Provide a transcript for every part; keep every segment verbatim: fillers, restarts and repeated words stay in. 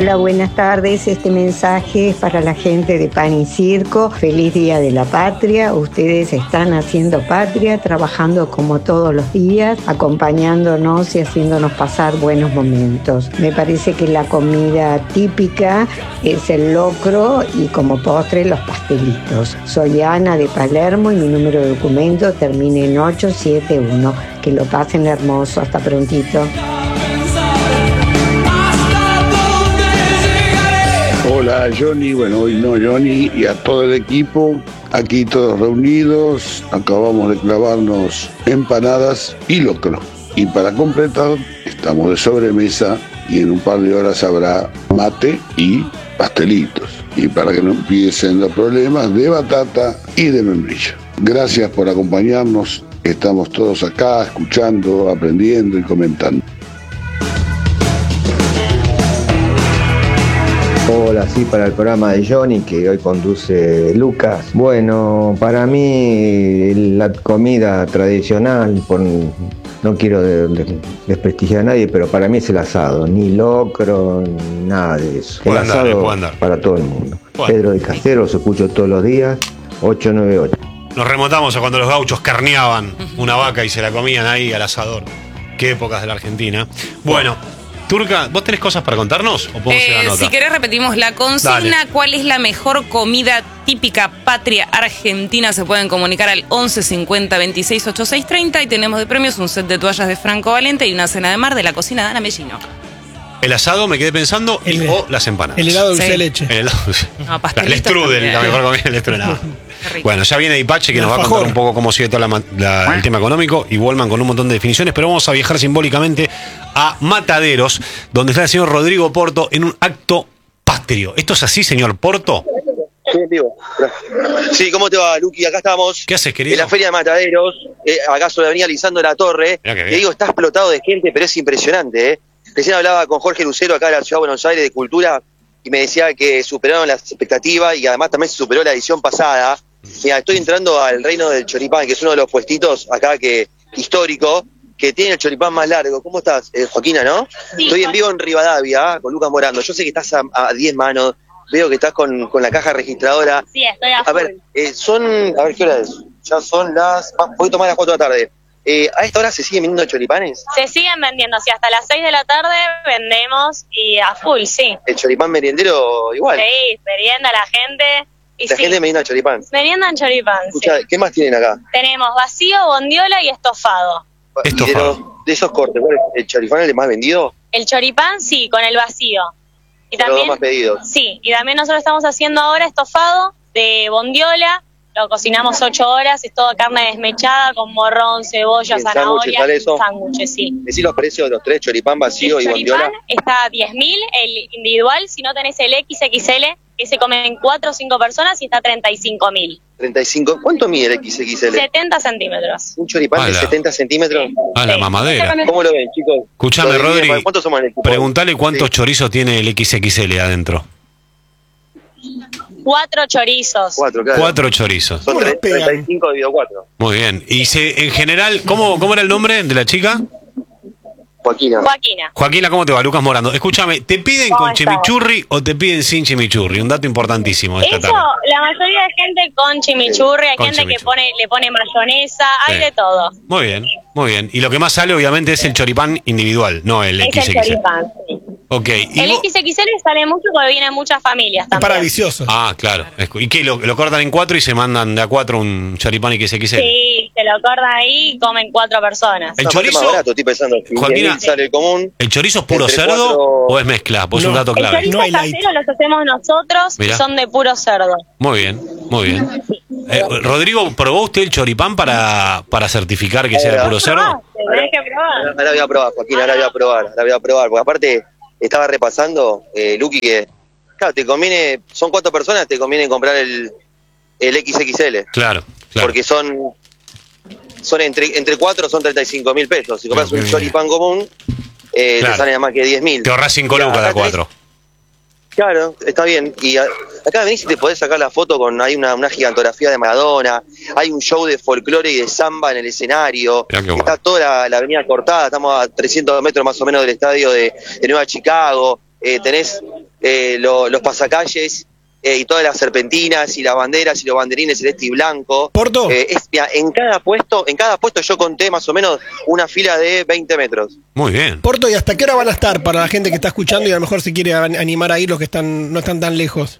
Hola, buenas tardes. Este mensaje es para la gente de Pan y Circo. Feliz Día de la Patria. Ustedes están haciendo patria, trabajando como todos los días, acompañándonos y haciéndonos pasar buenos momentos. Me parece que la comida típica es el locro y como postre los pastelitos. Soy Ana de Palermo y mi número de documento termina en ocho siete uno. Que lo pasen hermoso. Hasta prontito. Hola Johnny, bueno hoy no Johnny y a todo el equipo, aquí todos reunidos, acabamos de clavarnos empanadas y locro. Y para completar, estamos de sobremesa y en un par de horas habrá mate y pastelitos. Y para que no empiecen los problemas de batata y de membrillo. Gracias por acompañarnos, estamos todos acá escuchando, aprendiendo y comentando. Hola, sí, para el programa de Johnny que hoy conduce Lucas. Bueno, para mí la comida tradicional, por, no quiero de, de, desprestigiar a nadie, pero para mí es el asado, ni locro, ni nada de eso. El andar, asado para todo el mundo. Bueno. Pedro de Caseros, escucho todos los días, ocho nueve ocho. Nos remontamos a cuando los gauchos carneaban una vaca y se la comían ahí al asador. Qué épocas de la Argentina. Bueno. Turca, ¿vos tenés cosas para contarnos? ¿O podemos eh, ir a la nota? Si querés repetimos la consigna. Dale. ¿Cuál es la mejor comida típica patria argentina? Se pueden comunicar al once cincuenta veintiséis ochenta y seis treinta y tenemos de premios un set de toallas de Franco Valente y una cena de mar de la cocina de Ana Mellino. El asado, me quedé pensando, el, y, o las empanadas. El helado dulce sí. de leche. El helado dulce. No, el strudel, la mejor comida, el strudel. No. Bueno, ya viene Ipache que nos va a contar un poco cómo sigue todo la, la, el tema económico y Wallman con un montón de definiciones, pero vamos a viajar simbólicamente a Mataderos, donde está el señor Rodrigo Porto en un acto patrio. ¿Esto es así, señor Porto? Sí, vivo. Sí, ¿cómo te va, Luqui? Acá estamos. ¿Qué haces, querido? En la Feria de Mataderos, eh, acá sobre la avenida Lisandro de la Torre. Te digo, está explotado de gente, pero es impresionante, ¿eh? Recién hablaba con Jorge Lucero acá de la Ciudad de Buenos Aires de Cultura y me decía que superaron las expectativas y además también se superó la edición pasada. Mira, estoy entrando al reino del choripán, que es uno de los puestitos acá que histórico, que tiene el choripán más largo. ¿Cómo estás, eh, Joaquina, no? Sí, estoy en vivo en Rivadavia, con Lucas Morando. Yo sé que estás a diez manos, veo que estás con, con la caja registradora. Sí, estoy a, a ver, eh, son, a ver, ¿qué hora es? Ya son las, un poquito más de las cuatro de la tarde. Eh, ¿A esta hora se siguen vendiendo choripanes? Se siguen vendiendo, sí, hasta las seis de la tarde vendemos y a full, sí. ¿El choripán meriendero igual? Sí, merienda la gente. Y la sí. gente merienda choripán. Meriendan choripán, Escucha, sí. ¿Qué más tienen acá? Tenemos vacío, bondiola y estofado. Estofado. Y de, los, de esos cortes, ¿cuál es el choripán el más vendido? El choripán, sí, con el vacío. Y también, los dos más pedidos. Sí, y también nosotros estamos haciendo ahora estofado de bondiola. Lo cocinamos ocho horas, es toda carne desmechada con morrón, cebolla, zanahoria, sándwiches, sí. ¿Decís los precios de los tres, choripán vacío el y choripán bondiola? Está a diez mil, el individual, si no tenés el equis equis ele, que se comen cuatro o cinco personas, y está a treinta y cinco mil. treinta y cinco, ¿cuánto mide el equis equis ele? setenta centímetros. ¿Un choripán Ala. de setenta centímetros? Ah, la mamadera. ¿Cómo lo ven, chicos? Escuchame, Rodri, ¿cuántos somos en el equipo? Preguntale cuántos sí. chorizos tiene el equis equis ele adentro. Cuatro chorizos. Cuatro, claro. Cuatro chorizos. Son treinta y cinco dividido cuatro. Muy bien. Y se, en general, ¿cómo, ¿cómo era el nombre de la chica? Joaquina. Joaquina. Joaquina, ¿cómo te va? Lucas Morando. Escúchame, ¿te piden con estás? chimichurri o te piden sin chimichurri? Un dato importantísimo esta Eso, tarde. La mayoría de gente con chimichurri, hay con gente chimichurri. que pone le pone mayonesa, Sí. hay de todo. Muy bien, muy bien. Y lo que más sale, obviamente, es el choripán individual, no el es equis equis ele. el choripán, sí. Ok. ¿Y el vos? equis equis ele sale mucho porque vienen muchas familias también. Para viciosos. Ah, claro. ¿Y qué? ¿Lo, lo cortan en cuatro y se mandan de a cuatro un choripán equis equis ele? Sí, se lo cortan ahí y comen cuatro personas. El no, chorizo. Más barato, estoy pensando. Joaquina, sale el común. ¿El chorizo es puro cerdo cuatro... o es mezcla? Pues no, es un dato clave. El chorizo No casero los hacemos nosotros Mirá. y son de puro cerdo. Muy bien, muy bien. Eh, Rodrigo, ¿probó usted el choripán para, para certificar que sea de puro cerdo? Tenés que probar. Ahora voy a probar, Joaquín, ahora voy a probar, ahora voy a probar. Porque aparte, estaba repasando, eh, Luqui, que claro, te conviene, son cuatro personas, te conviene comprar el, el equis equis ele. Claro, claro. Porque son, son entre, entre cuatro son treinta y cinco mil pesos. Si compras un choripán común, eh, Claro. te sale más que diez mil. Te ahorras cinco lucas de a cuatro. Claro, está bien. Y a, acá venís y te podés sacar la foto con, hay una, una gigantografía de Maradona, hay un show de folclore y de samba en el escenario, Mirá qué bueno. está toda la, la avenida cortada, estamos a trescientos metros más o menos del estadio de, de Nueva Chicago, eh, tenés eh, lo, los pasacalles eh, y todas las serpentinas y las banderas y los banderines celeste y blanco. ¿Porto? Eh, es, mira, en cada puesto, en cada puesto yo conté más o menos una fila de veinte metros. Muy bien. Porto, ¿y hasta qué hora van a estar para la gente que está escuchando y a lo mejor se quiere animar a ir los que están no están tan lejos?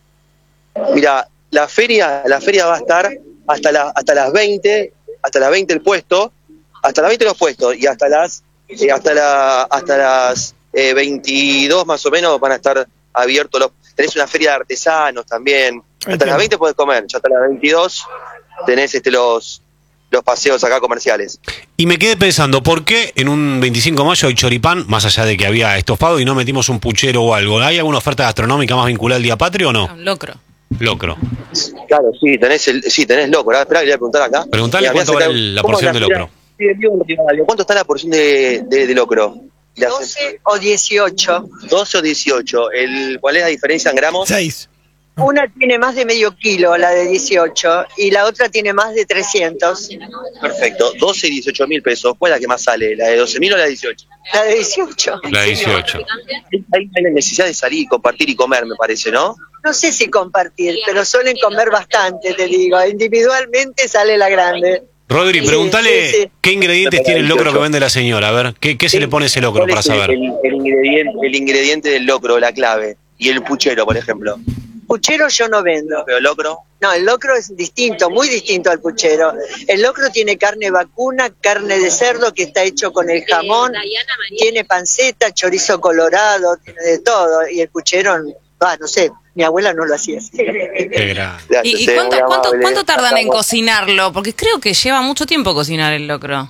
Mira, la feria, la feria va a estar hasta la, hasta las veinte, hasta las veinte el puesto, hasta las veinte los puestos y hasta las eh, hasta la hasta las eh, veintidós más o menos van a estar abiertos los. Tenés una feria de artesanos también. Hasta Entiendo. Las veinte podés comer, ya hasta las veintidós tenés este los los paseos acá comerciales. Y me quedé pensando, ¿por qué en un veinticinco de mayo hay choripán, más allá de que había estofado y no metimos un puchero o algo? ¿Hay alguna oferta gastronómica más vinculada al Día Patrio o no? Un locro. Locro. Claro, sí, tenés el, sí, tenés locro. Espera, le voy a preguntar acá. Preguntale cuánto vale la porción de locro. ¿Cuánto está la porción de, de, de locro? doce o dieciocho. doce o dieciocho. El, ¿Cuál es la diferencia en gramos? seis. Una tiene más de medio kilo, la de dieciocho, y la otra tiene más de trescientos. Perfecto. doce y dieciocho mil pesos. ¿Cuál es la que más sale? ¿La de doce mil o la de dieciocho? La de dieciocho. La de dieciocho. Hay la necesidad de salir y compartir y comer, me parece, ¿no? No sé si compartir, pero suelen comer bastante, te digo. Individualmente sale la grande. Rodri, Sí, pregúntale sí, sí. qué ingredientes tiene el locro que vende la señora. A ver, ¿qué, qué se le pone a ese locro ¿Cuál para es el- saber? El, el ingrediente, el ingrediente del locro, la clave. Y el puchero, por ejemplo. Puchero yo no vendo. Pero locro. No, el locro es distinto, muy distinto al puchero. El locro tiene carne vacuna, carne de cerdo que está hecho con el jamón, tiene panceta, chorizo colorado, tiene de todo. Y el puchero, ah, no sé, mi abuela no lo hacía así. Qué grande. ¿Y, y cuánto, cuánto, cuánto tardan en cocinarlo? Porque creo que lleva mucho tiempo cocinar el locro.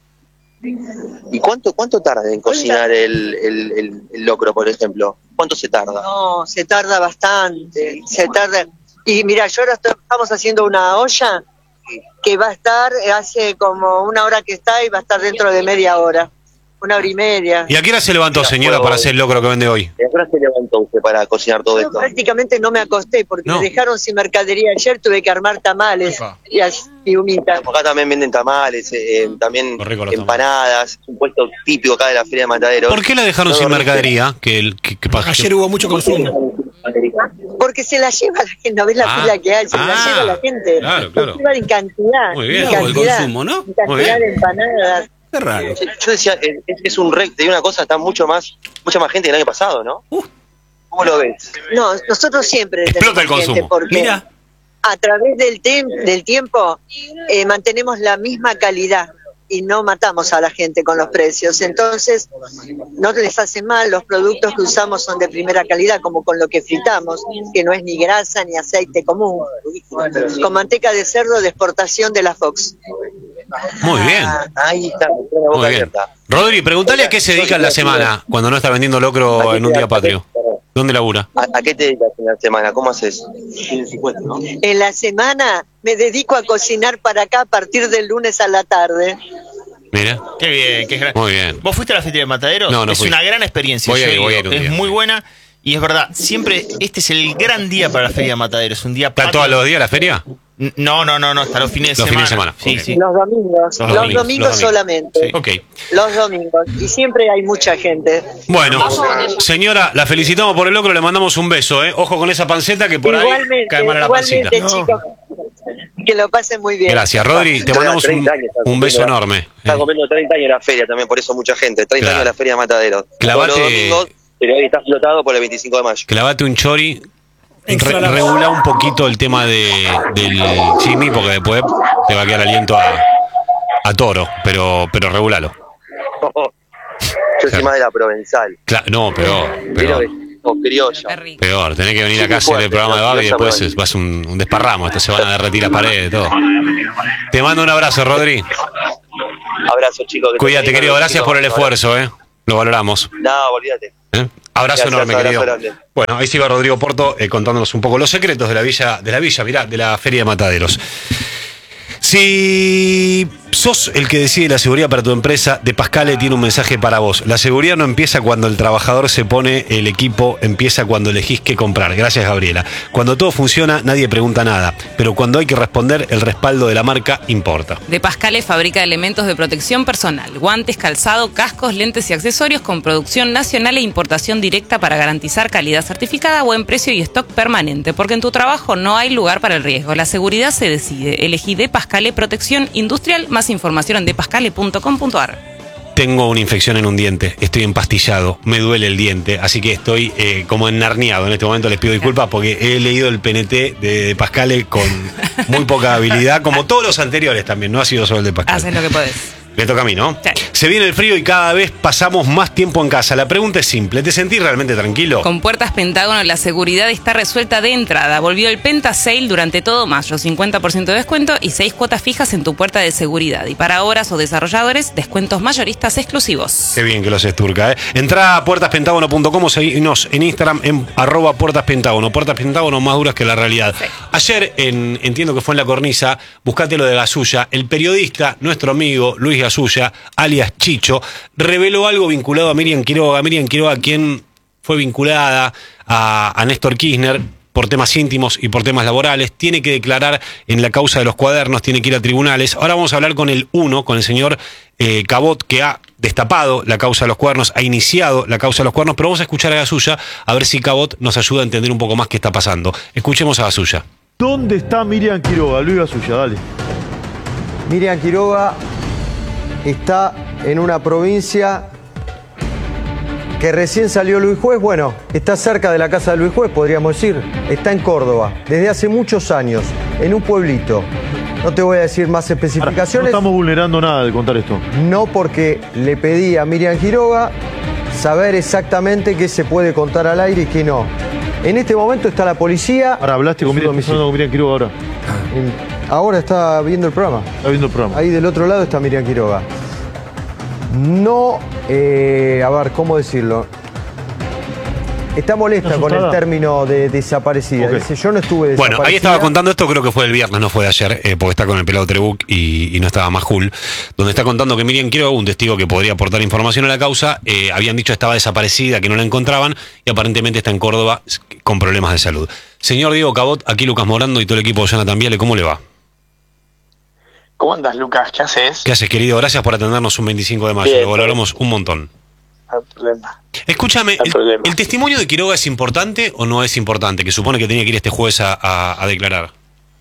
¿Y cuánto cuánto tarda en cocinar el, el, el, el locro, por ejemplo? ¿Cuánto se tarda? No, se tarda bastante, se tarda. Y mira, yo ahora estoy- estamos haciendo una olla que va a estar, hace como una hora que está y va a estar dentro de media hora, una hora y media. ¿Y a qué hora se levantó, señora, para hacer el locro que vende hoy? ¿De qué hora se levantó usted para cocinar todo Yo esto? prácticamente no me acosté porque No. me dejaron sin mercadería ayer, tuve que armar tamales y, as- y humitas. Acá también venden tamales, eh, eh, también Qué rico los empanadas, es un puesto típico acá de la Feria de Mataderos. ¿Por qué la dejaron No, sin no, mercadería? Que, el- que, que pa- Ayer hubo mucho consumo. Porque se la lleva la gente, no ves la Ah. fila que hay, se Ah. la lleva la gente. Claro, claro. Se lleva en cantidad. Muy bien. en Como el cantidad, consumo, ¿no? en cantidad Muy bien. de empanadas. Qué raro. Yo, yo decía, eh, es, es un rec, te digo una cosa, está mucho más, mucha más gente que el año pasado, ¿no? ¿Cómo lo ves? No, nosotros siempre Explota el tenemos gente consumo. porque Mira. a través del, tem- del tiempo eh, mantenemos la misma calidad y no matamos a la gente con los precios. Entonces, no les hace mal, los productos que usamos son de primera calidad, como con lo que fritamos, que no es ni grasa ni aceite común. Con manteca de cerdo de exportación de la Fox. Muy bien. Ah, ahí está, me queda la boca Muy bien. abierta. Rodri, pregúntale a qué se dedica en la semana cuando no está vendiendo locro en un día patrio. ¿Dónde labura? ¿A, a qué te dedicas en la semana? ¿Cómo haces? ¿no? En la semana me dedico a cocinar para acá a partir del lunes a la tarde. Mira. Qué bien, qué gran. Muy bien. ¿Vos fuiste a la Feria de Mataderos? No, no Es fui. una gran experiencia. Voy a yo ir, he voy a ido. ir un Es día. muy buena y es verdad, siempre este es el gran día para la Feria de Mataderos. Un día ¿Está patrio. todos los días la feria? N- No, no, no, no, hasta los fines de Los semana. fines de semana, Sí, ok. sí. Los domingos, Los los, domingos, domingos, los domingos. solamente. Sí. Ok. Los domingos. Y siempre hay mucha gente. Bueno, señora, la felicitamos por el locro, le mandamos un beso, ¿eh? Ojo con esa panceta que por ahí Igualmente, cae mal a la pancita. igualmente, chicos. Que lo pasen muy bien. Gracias, Rodri, te mandamos un, treinta años, está un beso cumpliendo- enorme. Está Eh, comiendo treinta años la feria también, por eso mucha gente. treinta Claro. años la Feria de Mataderos. Clavate- Todos los domingos, pero hoy está explotado por el veinticinco de mayo. Clavate un chori, Extra re- large. regula un poquito el tema de, del chimi, porque después te va a quedar aliento a, a toro, pero, pero regulalo. Yo soy más de la provenzal. Cla- no, peor, Pero peor. o criolla. Qué rico. Peor, tenés que venir Sí, acá a hacer fuerte, el programa de no, Babi y no, después no. es- vas un, un desparramo, esto se van a derretir las paredes, todo. Te mando un abrazo, Rodri. Abrazo, chicos. que Cuídate, tengan querido, un gracias éxito. por el esfuerzo, ¿eh? Lo valoramos. No, olvídate. ¿Eh? Abrazo Gracias, enorme, abrazo querido. grande. Bueno, ahí sigue Rodrigo Porto eh, contándonos un poco los secretos de la villa, de la villa, mirá, de la Feria de Mataderos. Si sos el que decide la seguridad para tu empresa, De Pascale tiene un mensaje para vos. La seguridad no empieza cuando el trabajador se pone el equipo, empieza cuando elegís qué comprar. Gracias, Gabriela. Cuando todo funciona, nadie pregunta nada. Pero cuando hay que responder, el respaldo de la marca importa. De Pascale fabrica elementos de protección personal, guantes, calzado, cascos, lentes y accesorios con producción nacional e importación directa para garantizar calidad certificada, buen precio y stock permanente. Porque en tu trabajo no hay lugar para el riesgo. La seguridad se decide. Elegí De Pascale Protección Industrial. Más información en de pascale punto com punto a r. Tengo una infección en un diente, estoy empastillado, me duele el diente, así que estoy eh, como ennarniado en este momento. Les pido disculpas porque he leído el P N T de, de Pascale con muy poca habilidad, como todos los anteriores también, no ha sido solo el de Pascale. Haces lo que podés. Me toca a mí, ¿no? Sí. Se viene el frío y cada vez pasamos más tiempo en casa. La pregunta es simple, ¿te sentís realmente tranquilo? Con Puertas Pentágono la seguridad está resuelta de entrada. Volvió el Penta Sale durante todo mayo, cincuenta por ciento de descuento y seis cuotas fijas en tu puerta de seguridad. Y para obras o desarrolladores, descuentos mayoristas exclusivos. Qué bien que lo haces, Turca, ¿eh? Entrá a puertas pentágono punto com o seguinos en Instagram en arroba Puertas Pentágono. Puertas Pentágono más duras que la realidad. Sí. Ayer, en, entiendo que fue en La Cornisa, buscate lo de Gasulla. El periodista, nuestro amigo Luis Gasulla, alias Chicho, reveló algo vinculado a Miriam Quiroga. Miriam Quiroga, quien fue vinculada a, a Néstor Kirchner por temas íntimos y por temas laborales, tiene que declarar en la causa de los cuadernos, tiene que ir a tribunales. Ahora vamos a hablar con el uno, con el señor eh, Cabot, que ha destapado la causa de los cuadernos, ha iniciado la causa de los cuadernos, pero vamos a escuchar a Gasulla a ver si Cabot nos ayuda a entender un poco más qué está pasando. Escuchemos a Gasulla. ¿Dónde está Miriam Quiroga? Luis Gasulla, dale. Miriam Quiroga está en una provincia que recién salió Luis Juez, bueno, está cerca de la casa de Luis Juez, podríamos decir, está en Córdoba, desde hace muchos años, en un pueblito. No te voy a decir más especificaciones. Ahora, no estamos vulnerando nada de contar esto. No, porque le pedí a Miriam Quiroga saber exactamente qué se puede contar al aire y qué no. En este momento está la policía. Ahora hablaste con Miriam, con Miriam Quiroga ahora. En, Ahora está viendo el programa. Está viendo el programa. Ahí del otro lado está Miriam Quiroga. No, eh, a ver, ¿cómo decirlo? Está molesta con el término de desaparecida. Okay. Dice, yo no estuve desaparecida. Bueno, ahí estaba contando esto, creo que fue el viernes, no fue de ayer, eh, porque está con el pelado Trebuch y, y no estaba Majul, donde está contando que Miriam Quiroga, un testigo que podría aportar información a la causa, eh, habían dicho que estaba desaparecida, que no la encontraban, y aparentemente está en Córdoba con problemas de salud. Señor Diego Cabot, aquí Lucas Morando y todo el equipo de Jonathan Viale, ¿cómo le va? ¿Cómo andas, Lucas? ¿Qué haces? ¿Qué haces, querido? Gracias por atendernos un veinticinco de mayo. Bien, lo valoramos un montón. No hay problema. Escúchame, no hay el, problema. ¿el testimonio de Quiroga es importante o no es importante? Que supone que tenía que ir este jueves a, a, a declarar.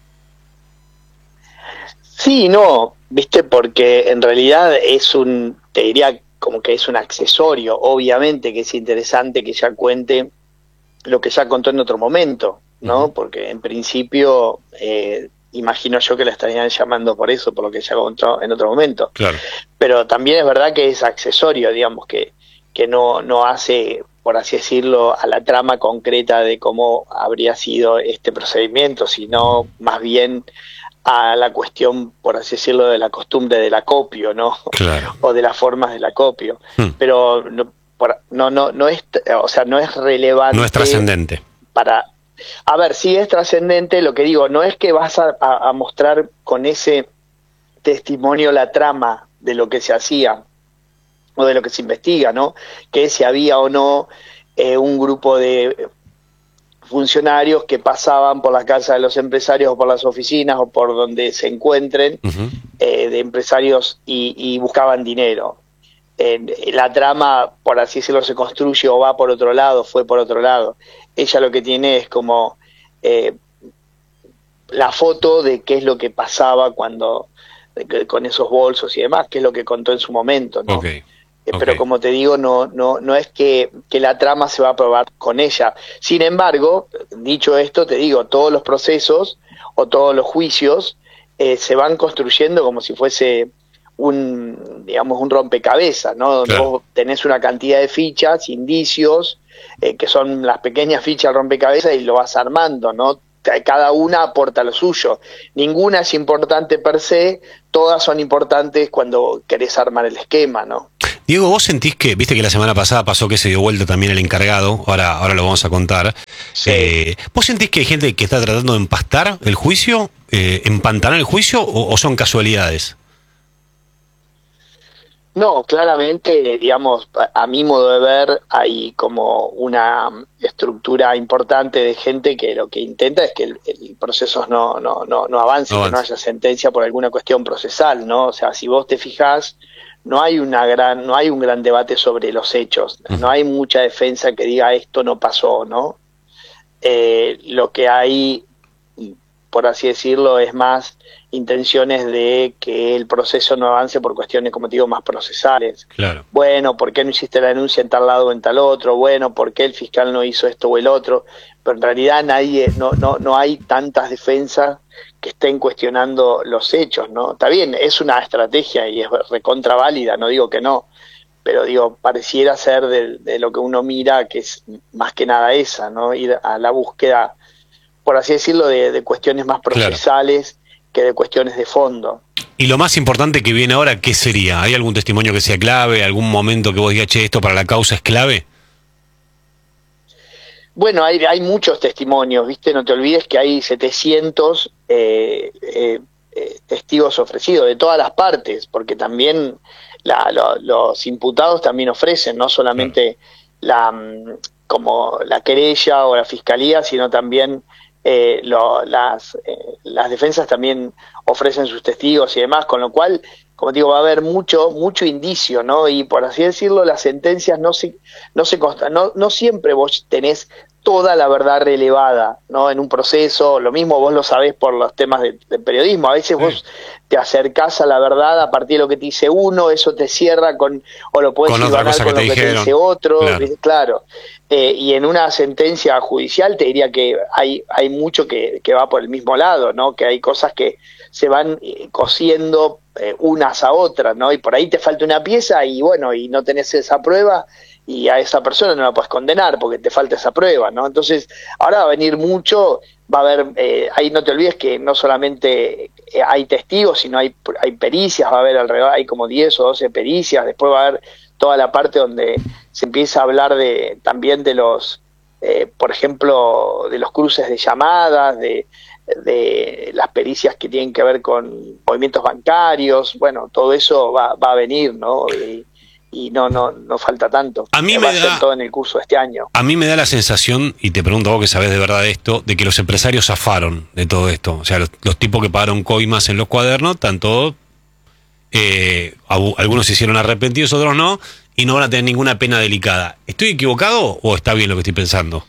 Sí, no, viste, porque en realidad es un, te diría como que es un accesorio. Obviamente que es interesante que ya cuente lo que ya contó en otro momento, ¿no? Uh-huh. Porque en principio... Eh, imagino yo que la estarían llamando por eso, por lo que ya contó en otro momento. Claro. Pero también es verdad que es accesorio, digamos, que, que no, no hace, por así decirlo, a la trama concreta de cómo habría sido este procedimiento, sino más bien a la cuestión, por así decirlo, de la costumbre del acopio, ¿no? Claro. O de las formas del acopio. Hmm. Pero no, por, no, no, no es, o sea, no es relevante. No es trascendente. Para... A ver, sí es trascendente, lo que digo, no es que vas a, a, a mostrar con ese testimonio la trama de lo que se hacía o de lo que se investiga, ¿no? Que si había o no eh, un grupo de funcionarios que pasaban por la casa de los empresarios o por las oficinas o por donde se encuentren, uh-huh. eh, de empresarios y, y buscaban dinero. Eh, la trama, por así decirlo, se construye o va por otro lado, fue por otro lado. Ella lo que tiene es como eh, la foto de qué es lo que pasaba cuando de, con esos bolsos y demás, qué es lo que contó en su momento, ¿no? Okay. Eh, okay. Pero como te digo, no, no, no es que, que la trama se va a probar con ella. Sin embargo, dicho esto, te digo, todos los procesos o todos los juicios eh, se van construyendo como si fuese un, digamos, un rompecabezas, ¿no? Donde claro. vos tenés una cantidad de fichas, indicios, eh, que son las pequeñas fichas rompecabezas y lo vas armando, ¿no? Cada una aporta lo suyo. Ninguna es importante per se, todas son importantes cuando querés armar el esquema, ¿no? Diego, ¿vos sentís que, viste que la semana pasada pasó que se dio vuelta también el encargado, ahora, ahora lo vamos a contar, Sí. eh, ¿vos sentís que hay gente que está tratando de empastar el juicio, eh, empantanar el juicio, o, o son casualidades? No, claramente, digamos, a, a mi modo de ver, hay como una estructura importante de gente que lo que intenta es que el, el proceso no, no, no, no avance, No que no avance. haya sentencia por alguna cuestión procesal, ¿no? O sea, si vos te fijás, no hay una gran, no hay un gran debate sobre los hechos, Ujú. no hay mucha defensa que diga esto no pasó, ¿no? Eh, lo que hay, por así decirlo, es más intenciones de que el proceso no avance por cuestiones, como te digo, más procesales. Claro. Bueno, ¿por qué no hiciste la denuncia en tal lado o en tal otro? Bueno, ¿por qué el fiscal no hizo esto o el otro? Pero en realidad nadie, no, no, no hay tantas defensas que estén cuestionando los hechos, ¿no? Está bien, es una estrategia y es recontra válida, no digo que no, pero digo, pareciera ser de, de lo que uno mira, que es más que nada esa, ¿no? Ir a la búsqueda, por así decirlo, de, de cuestiones más procesales que de cuestiones de fondo. Y lo más importante que viene ahora, ¿qué sería? ¿Hay algún testimonio que sea clave? ¿Algún momento que vos digas, che, esto para la causa es clave? Bueno, hay, hay muchos testimonios, ¿viste? No te olvides que hay setecientos eh, eh, eh, testigos ofrecidos de todas las partes, porque también la, lo, los imputados también ofrecen, no solamente la como la querella o la fiscalía, sino también eh, lo, las, eh, las defensas también ofrecen sus testigos y demás, con lo cual, como digo, va a haber mucho mucho indicio, ¿no? Y por así decirlo, las sentencias no se no se constan, no, no siempre vos tenés toda la verdad relevada, ¿no? En un proceso, lo mismo vos lo sabés por los temas de, de periodismo, a veces sí. Vos te acercás a la verdad a partir de lo que te dice uno, eso te cierra con, o lo podés con otra cosa con que lo te que dijeron. te dice otro, Claro. claro. Eh, y en una sentencia judicial te diría que hay, hay mucho que, que va por el mismo lado, ¿no? Que hay cosas que se van eh, cosiendo eh, unas a otras, ¿no? Y por ahí te falta una pieza y bueno, y no tenés esa prueba, y a esa persona no la puedes condenar porque te falta esa prueba, ¿no? Entonces, ahora va a venir mucho, va a haber, eh, ahí no te olvides que no solamente eh, hay testigos, sino hay, hay pericias, va a haber alrededor, hay como diez o doce pericias, después va a haber toda la parte donde se empieza a hablar de también de los, eh, por ejemplo, de los cruces de llamadas, de, de las pericias que tienen que ver con movimientos bancarios, bueno, todo eso va, va a venir, ¿no? Y, y no no no falta tanto. A mí va me a ser da, todo en el curso de este año. A mí me da la sensación, y te pregunto a vos que sabés de verdad de esto, de que los empresarios zafaron de todo esto. O sea, los, los tipos que pagaron coimas en los cuadernos, tanto eh, algunos se hicieron arrepentidos, otros no, y no van a tener ninguna pena delicada. ¿Estoy equivocado o está bien lo que estoy pensando?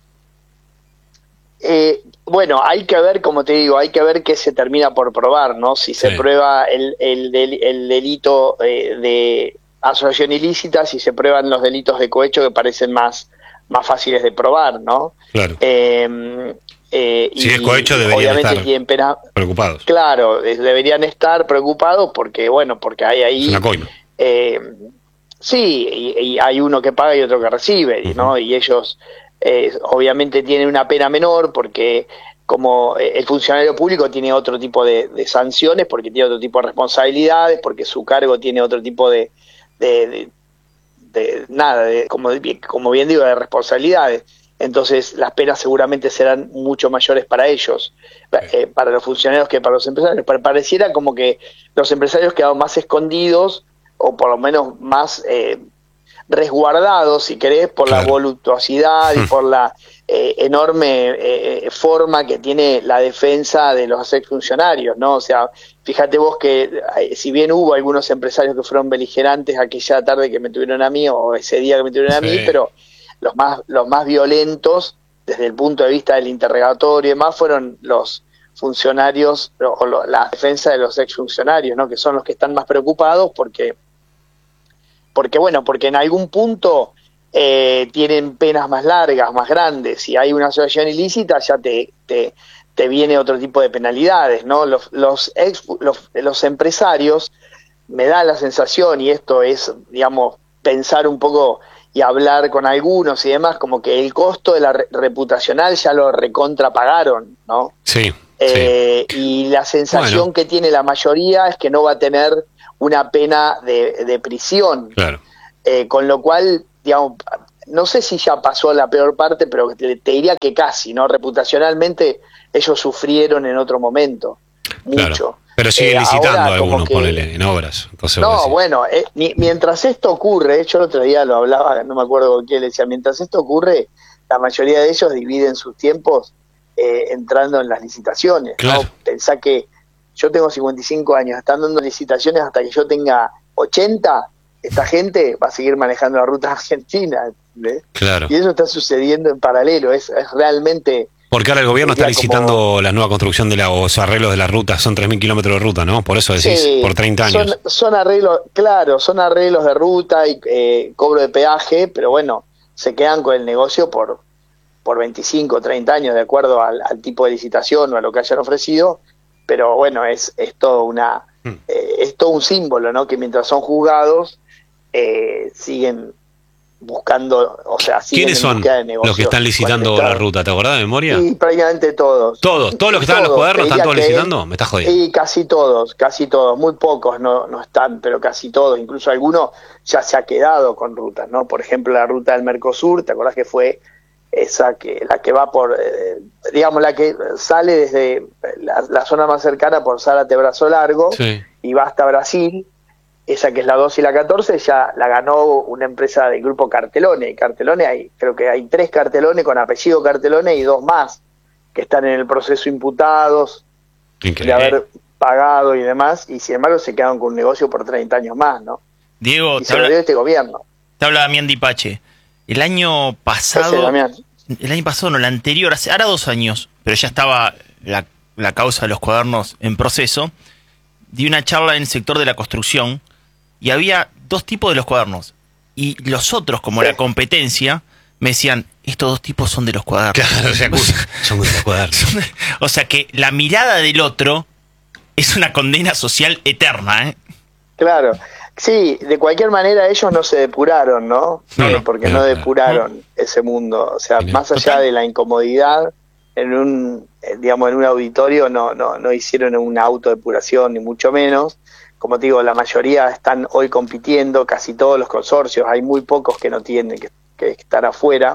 Eh, bueno, hay que ver, como te digo, hay que ver qué se termina por probar, ¿no? Si se Sí. prueba el, el, del, el delito eh, de asociación ilícita, si se prueban los delitos de cohecho que parecen más, más fáciles de probar, ¿no? Claro. Eh, eh, Si y, es cohecho, deberían obviamente estar tienen pena, preocupados. claro, eh, deberían estar preocupados porque, bueno, porque hay ahí... Es una coima. Eh, sí, y, y hay uno que paga y otro que recibe, uh-huh. ¿no? Y ellos eh, obviamente tienen una pena menor porque como el funcionario público tiene otro tipo de, de sanciones, porque tiene otro tipo de responsabilidades, porque su cargo tiene otro tipo de, de, de, de nada, de, como, como bien digo, de responsabilidades. Entonces las penas seguramente serán mucho mayores para ellos, eh, para los funcionarios que para los empresarios. Pero pareciera como que los empresarios quedaron más escondidos, o por lo menos más eh, resguardados, si querés, por claro. la voluptuosidad y por la eh, enorme eh, forma que tiene la defensa de los exfuncionarios, ¿no? O sea, fíjate vos que eh, si bien hubo algunos empresarios que fueron beligerantes aquella tarde que me tuvieron a mí, o ese día que me tuvieron sí. a mí, pero los más, los más violentos, desde el punto de vista del interrogatorio y demás, fueron los funcionarios, o lo, la defensa de los exfuncionarios, ¿no? Que son los que están más preocupados porque porque bueno, porque en algún punto eh, tienen penas más largas, más grandes. Si hay una asociación ilícita, ya te, te, te viene otro tipo de penalidades, ¿no? Los, los, ex, los, los empresarios, me da la sensación, y esto es, digamos, pensar un poco y hablar con algunos y demás, como que el costo de la re reputacional ya lo recontrapagaron, ¿no? Sí. Eh, sí. Y la sensación bueno. que tiene la mayoría es que no va a tener una pena de, de prisión. Claro. Eh, con lo cual, digamos, no sé si ya pasó la peor parte, pero te, te diría que casi, ¿no? Reputacionalmente ellos sufrieron en otro momento, mucho. Claro. Pero siguen eh, licitando ahora, algunos, que, ponele, en obras. Entonces, no, bueno, eh, mi, mientras esto ocurre, yo el otro día lo hablaba, no me acuerdo con quién le decía, mientras esto ocurre, la mayoría de ellos dividen sus tiempos eh, entrando en las licitaciones. Claro. ¿no? Pensá que yo tengo cincuenta y cinco años, están dando licitaciones hasta que yo tenga ochenta, esta gente va a seguir manejando la ruta argentina. ¿ves? Claro. Y eso está sucediendo en paralelo, es, es realmente... Porque ahora el gobierno está licitando como... la nueva construcción de la, o los arreglos de la ruta, son tres mil kilómetros de ruta, ¿no? Por eso decís, sí, por treinta años. Son, son arreglos, claro, son arreglos de ruta y eh, cobro de peaje, pero bueno, se quedan con el negocio por, por veinticinco, treinta años, de acuerdo al, al tipo de licitación o a lo que hayan ofrecido, pero bueno, es, es todo una hmm. eh, es todo un símbolo, ¿no? Que mientras son juzgados, eh, siguen buscando, o sea, ¿quiénes son los que están licitando la ruta? ¿Te acordás de memoria? Sí, prácticamente todos. ¿Todos? ¿Todos los que están en los cuadernos están todos licitando? Me estás jodiendo. Sí, casi todos, casi todos. Muy pocos no, no están, pero casi todos. Incluso alguno ya se ha quedado con rutas, ¿no? Por ejemplo, la ruta del Mercosur, ¿te acordás que fue esa que la que va por, eh, digamos, la que sale desde la, la zona más cercana por Zárate Brazo Largo sí. y va hasta Brasil? Esa que es la doce y la catorce ya la ganó una empresa del grupo Cartelone. Y Cartelone hay, creo que hay tres Cartelone con apellido Cartelone y dos más que están en el proceso imputados Increíble. de haber pagado y demás, y sin embargo se quedaron con un negocio por treinta años más, ¿no? Diego, y se lo dio este gobierno. Te habla Damián Dipache. El año pasado, el año pasado, no, el anterior, hace, ahora dos años, pero ya estaba la, la causa de los cuadernos en proceso, di una charla en el sector de la construcción. Y había dos tipos de los cuadernos. Y los otros, como sí. la competencia, me decían, estos dos tipos son de los cuadernos. Claro, se acusan. Son de los cuadernos. O sea que la mirada del otro es una condena social eterna, ¿eh? Claro. Sí, de cualquier manera ellos no se depuraron, ¿no? No, eh, no porque no, no depuraron no. ese mundo. O sea, no. más allá de la incomodidad, en un, digamos, en un auditorio no, no, no hicieron una autodepuración, ni mucho menos. Como te digo, la mayoría están hoy compitiendo, casi todos los consorcios, hay muy pocos que no tienen que, que estar afuera.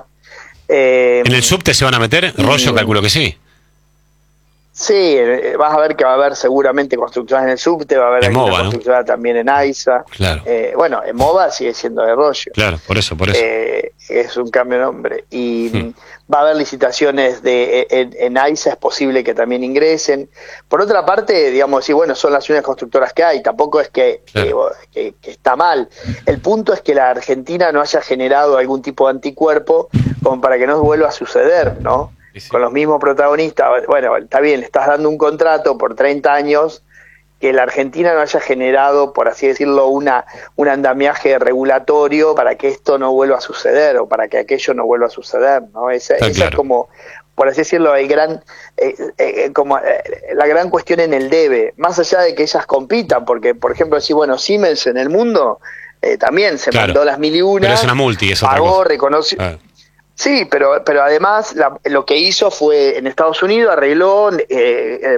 Eh, ¿En el subte se van a meter? Rollo, calculo que sí. Sí, vas a ver que va a haber seguramente constructoras en el subte, va a haber en MOVA, constructora, ¿no? También en AISA. Claro. Eh, bueno, en MOVA sigue siendo de Rollo. Claro, por eso, por eso. Eh, es un cambio de nombre. Y hmm. va a haber licitaciones de en, en AISA, es posible que también ingresen. Por otra parte, digamos, sí, bueno, son las únicas constructoras que hay, tampoco es que, claro. que, que, que está mal. El punto es que la Argentina no haya generado algún tipo de anticuerpo como para que no vuelva a suceder, ¿no? Sí. Con los mismos protagonistas. Bueno, está bien, le estás dando un contrato por treinta años, que la Argentina no haya generado, por así decirlo, una un andamiaje regulatorio para que esto no vuelva a suceder o para que aquello no vuelva a suceder, ¿no? Esa, esa claro. es como, por así decirlo, el gran eh, eh, como eh, la gran cuestión en el debe, más allá de que ellas compitan, porque, por ejemplo, si bueno, Siemens en el mundo eh, también se claro. mandó las mil y una, pero es una multi, es otra pagó, cosa. reconoció. Ah. Sí, pero pero además la, lo que hizo fue en Estados Unidos arregló, eh, eh,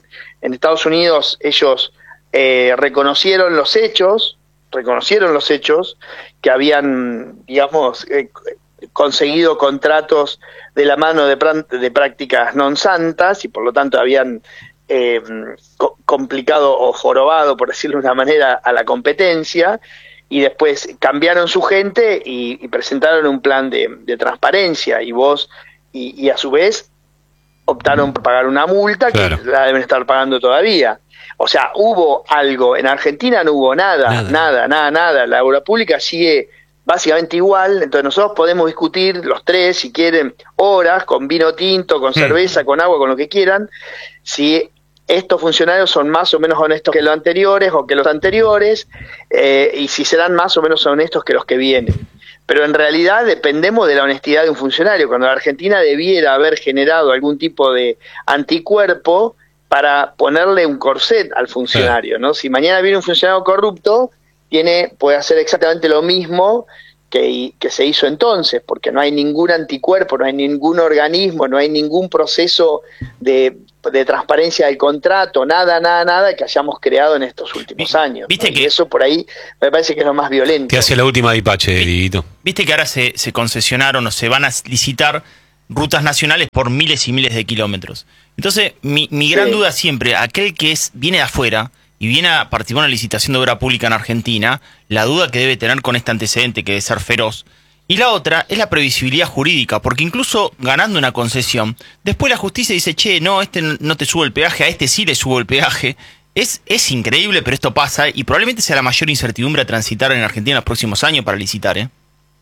en Estados Unidos ellos eh, reconocieron los hechos, reconocieron los hechos que habían, digamos, eh, conseguido contratos de la mano de, de prácticas non santas y por lo tanto habían eh, co complicado o jorobado, por decirlo de una manera, a la competencia. Y después cambiaron su gente y, y presentaron un plan de, de transparencia y vos y, y a su vez optaron por pagar una multa claro. que la deben estar pagando todavía. O sea, hubo algo. En Argentina no hubo nada, nada, nada, nada, nada. La obra pública sigue básicamente igual. Entonces nosotros podemos discutir los tres, si quieren, horas, con vino tinto, con cerveza, mm. con agua, con lo que quieran, si estos funcionarios son más o menos honestos que los anteriores o que los anteriores, eh, y si serán más o menos honestos que los que vienen. Pero en realidad dependemos de la honestidad de un funcionario. Cuando la Argentina debiera haber generado algún tipo de anticuerpo para ponerle un corset al funcionario, ¿no? Si mañana viene un funcionario corrupto, tiene puede hacer exactamente lo mismo que, que se hizo entonces, porque no hay ningún anticuerpo, no hay ningún organismo, no hay ningún proceso de, de transparencia del contrato, nada, nada, nada que hayamos creado en estos últimos años. ¿Viste, ¿no? que y eso por ahí me parece que es lo más violento. ¿Qué hace la última de Ipache, Dieguito? Viste que ahora se, se concesionaron o se van a licitar rutas nacionales por miles y miles de kilómetros. Entonces, mi, mi gran sí. duda siempre, aquel que es viene de afuera y viene a participar en una licitación de obra pública en Argentina, la duda que debe tener con este antecedente, que debe ser feroz. Y la otra es la previsibilidad jurídica, porque incluso ganando una concesión, después la justicia dice, che, no, este no te subo el peaje, a este sí le subo el peaje. Es, es increíble, pero esto pasa y probablemente sea la mayor incertidumbre a transitar en Argentina en los próximos años para licitar, ¿eh?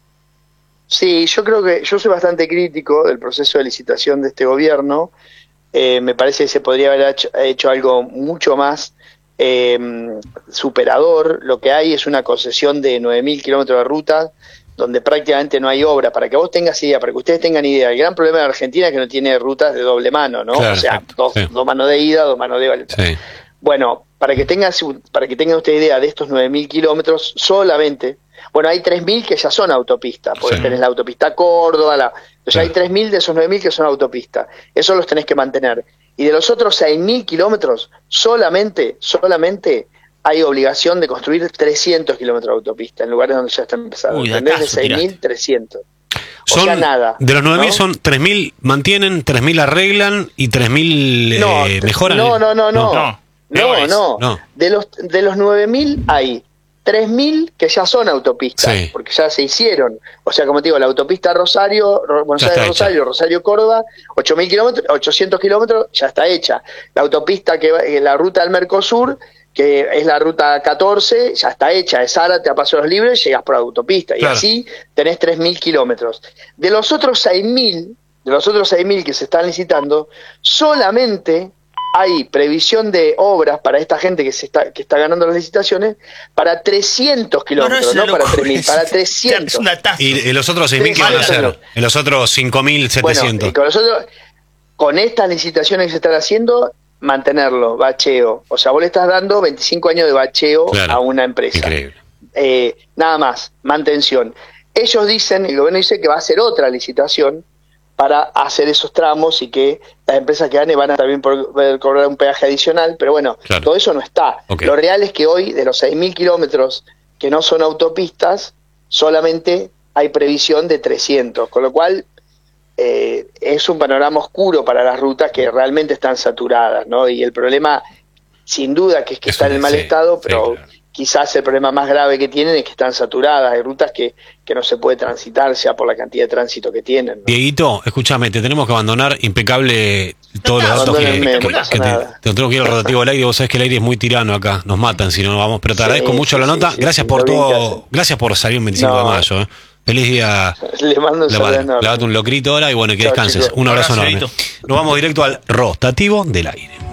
Sí, yo creo que yo soy bastante crítico del proceso de licitación de este gobierno. Eh, me parece que se podría haber hecho, hecho algo mucho más eh, superador. Lo que hay es una concesión de nueve mil kilómetros de ruta donde prácticamente no hay obra. Para que vos tengas idea, para que ustedes tengan idea, el gran problema de Argentina es que no tiene rutas de doble mano, ¿no? Claro, o sea, dos, sí. dos manos de ida, dos manos de vuelta. Sí. Bueno, para que tengas, para que tengan ustedes idea de estos nueve mil kilómetros, solamente, bueno, hay tres mil que ya son autopistas, porque sí. tenés la autopista Córdoba, la, o sea, sí. hay tres mil de esos nueve mil que son autopistas, esos los tenés que mantener. Y de los otros seis mil kilómetros, solamente, solamente hay obligación de construir trescientos kilómetros de autopista, en lugares donde ya está empezado. Uy, ¿entendés? De seis mil trescientos. O son, sea, nada. De los nueve mil, ¿no? Son tres mil mantienen, tres mil arreglan y tres mil no, eh, mejoran. No, no, no, no. No, no. no. no. De los, de los nueve mil hay tres mil que ya son autopistas, sí. porque ya se hicieron. O sea, como te digo, la autopista Rosario, Buenos Aires Rosario, Rosario Córdoba, ocho mil kilómetros, ochocientos kilómetros, ya está hecha. La autopista que va, la ruta del Mercosur, que es la ruta catorce, ya está hecha. Es Zárate a Paso de los Libres, llegas por autopista. Claro. Y así tenés tres mil kilómetros. De los otros seis mil, de los otros seis mil que se están licitando, solamente hay previsión de obras para esta gente que se está que está ganando las licitaciones para trescientos kilómetros, no, no, no para tres mil, para trescientos. Y, y los otros seis mil que van a hacer, y los otros cinco mil setecientos. Bueno, con, los otros, con estas licitaciones que se están haciendo, mantenerlo, bacheo. O sea, vos le estás dando veinticinco años de bacheo claro. a una empresa. Increíble. Eh, nada más, mantención. Ellos dicen, el gobierno dice que va a hacer otra licitación para hacer esos tramos y que las empresas que ganen van a también poder cobrar un peaje adicional, pero bueno, claro. todo eso no está. Okay. Lo real es que hoy, de los seis mil kilómetros que no son autopistas, solamente hay previsión de trescientos, con lo cual eh, es un panorama oscuro para las rutas que realmente están saturadas, ¿no? Y el problema, sin duda, que es que es están en mal sí, estado, pero... Sí, claro. Quizás el problema más grave que tienen es que están saturadas, hay rutas que, que no se puede transitar, sea por la cantidad de tránsito que tienen, ¿no? Dieguito, escúchame, te tenemos que abandonar impecable todos no, los datos que, que, que, que te, te tengo que ir al rotativo del aire, vos sabés que el aire es muy tirano acá, nos matan si no nos vamos, pero te sí, agradezco mucho sí, la nota, sí, gracias sí, por todo, gracias por salir el veinticinco no. de mayo, ¿eh? Feliz día. Le mando un saludo enorme. Lávate un locrito ahora y bueno, que descanses. Un abrazo enorme. Nos vamos directo al rotativo del aire.